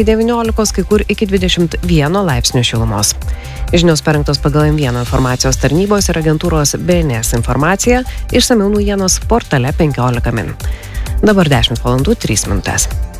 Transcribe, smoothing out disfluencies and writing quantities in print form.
iki 19, kai kur iki 21 laipsnių šilumos. Žinios parengtos pagal M1 informacijos tarnybos ir agentūros BNS informaciją, išsamiau naujienos portale 15 min. Dabar 10 valandų 3 minutės.